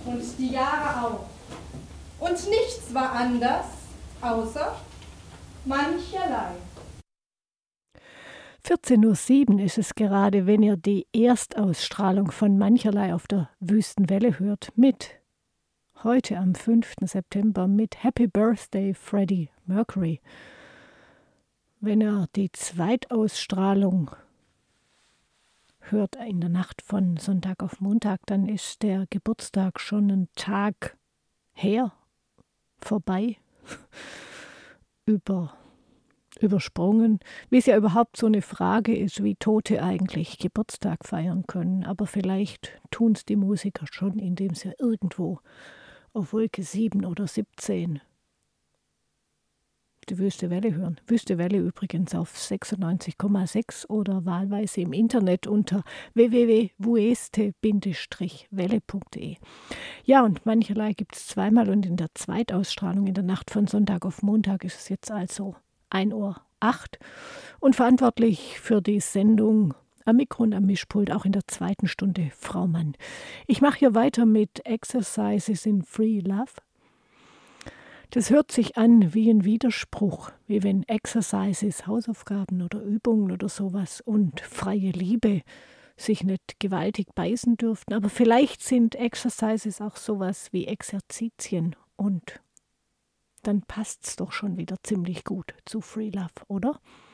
und die Jahre auch. Und nichts war anders, außer mancherlei. 14:07 Uhr ist es gerade, wenn ihr die Erstausstrahlung von Mancherlei auf der Wüstenwelle hört, mit heute am 5. September mit Happy Birthday Freddie Mercury. Wenn ihr die Zweitausstrahlung hört in der Nacht von Sonntag auf Montag, dann ist der Geburtstag schon einen Tag her, vorbei, übersprungen, wie es ja überhaupt so eine Frage ist, wie Tote eigentlich Geburtstag feiern können. Aber vielleicht tun es die Musiker schon, indem sie irgendwo auf Wolke 7 oder 17 die Wüste Welle hören. Wüste Welle übrigens auf 96,6 oder wahlweise im Internet unter www.wueste-welle.de. Ja, und mancherlei gibt es zweimal und in der Zweitausstrahlung in der Nacht von Sonntag auf Montag ist es jetzt also 1:08 Uhr. Und verantwortlich für die Sendung am Mikro und am Mischpult auch in der zweiten Stunde Frau Mann. Ich mache hier weiter mit Exercises in Free Love. Das hört sich an wie ein Widerspruch, wie wenn Exercises, Hausaufgaben oder Übungen oder sowas und freie Liebe sich nicht gewaltig beißen dürften. Aber vielleicht sind Exercises auch sowas wie Exerzitien und dann passt es doch schon wieder ziemlich gut zu Free Love, oder?